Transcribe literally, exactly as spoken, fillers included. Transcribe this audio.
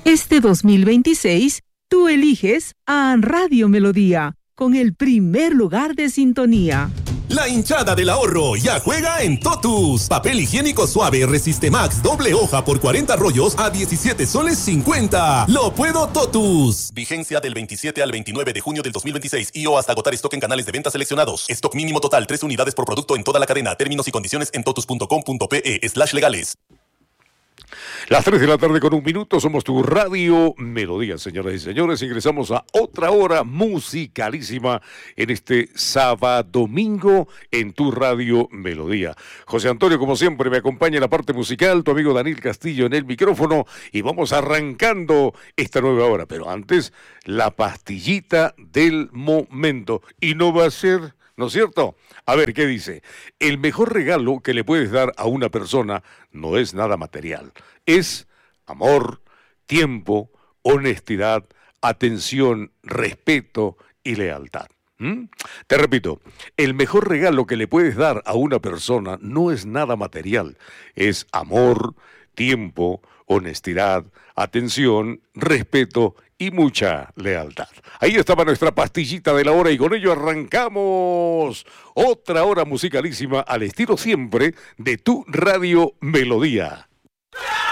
Este dos mil veintiséis, tú eliges a Radio Melodía, con el primer lugar de sintonía. La hinchada del ahorro ya juega en Totus. Papel higiénico suave Resiste Max doble hoja por cuarenta rollos a diecisiete soles cincuenta. ¡Lo puedo, Totus! Vigencia del veintisiete al veintinueve de junio del dos mil veintiséis y o hasta agotar stock en canales de venta seleccionados. Stock mínimo total tres unidades por producto en toda la cadena. Términos y condiciones en totus punto com punto pe slash legales. Las tres de la tarde con un minuto, somos tu Radio Melodía, señoras y señores. Ingresamos a otra hora musicalísima en este sábado domingo en tu Radio Melodía. José Antonio, como siempre, me acompaña en la parte musical, tu amigo Daniel Castillo en el micrófono, y vamos arrancando esta nueva hora. Pero antes, la pastillita del momento. Y no va a ser... ¿No es cierto? A ver, ¿qué dice? El mejor regalo que le puedes dar a una persona no es nada material. Es amor, tiempo, honestidad, atención, respeto y lealtad. ¿Mm? Te repito, el mejor regalo que le puedes dar a una persona no es nada material. Es amor, tiempo, honestidad, atención, respeto y mucha lealtad. Ahí estaba nuestra pastillita de la hora y con ello arrancamos otra hora musicalísima al estilo siempre de tu Radio Melodía.